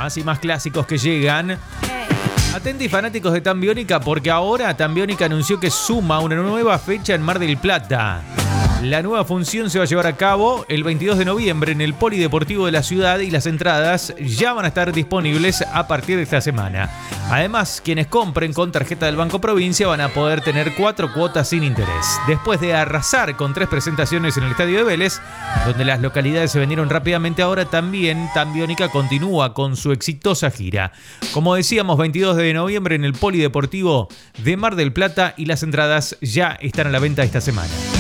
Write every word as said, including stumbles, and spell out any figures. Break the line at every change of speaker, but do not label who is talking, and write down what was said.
Más y más clásicos que llegan. Atenti fanáticos de Tambiónica, porque ahora Tambiónica anunció que suma una nueva fecha en Mar del Plata. La nueva función se va a llevar a cabo el veintidós de noviembre en el Polideportivo de la ciudad y las entradas ya van a estar disponibles a partir de esta semana. Además, quienes compren con tarjeta del Banco Provincia van a poder tener cuatro cuotas sin interés. Después de arrasar con tres presentaciones en el Estadio de Vélez, donde las localidades se vendieron rápidamente, ahora también Tambiónica continúa con su exitosa gira. Como decíamos, veintidós de noviembre en el Polideportivo de Mar del Plata y las entradas ya están a la venta esta semana.